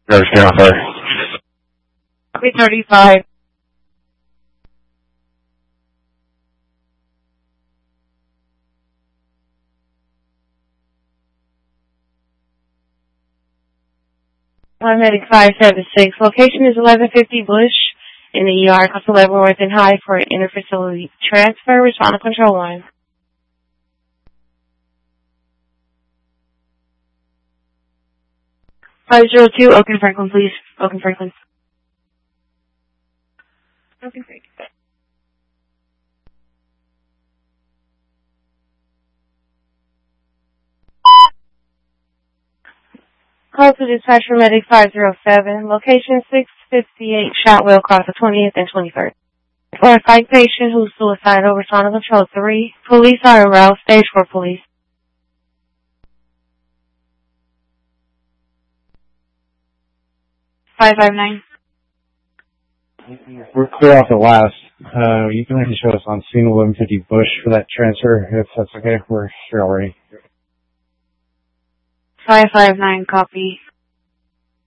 Service can offer. 335. Paramedic 576. Location is 1150 Bush in the ER. Cost Leavenworth and High for interfacility transfer. Respond to control line. 502. Oaken Franklin, please. Oaken Franklin. Oaken Franklin. Call to dispatch for Medic 507. Location 658 Shotwell across the 20th and 23rd. For a psych patient who's suicidal, respond to control 3. Police are en route. Stage 4 police. 559. We're clear off the last. You can actually show us on scene 1150 Bush for that transfer, if that's okay. We're here already. 559, copy.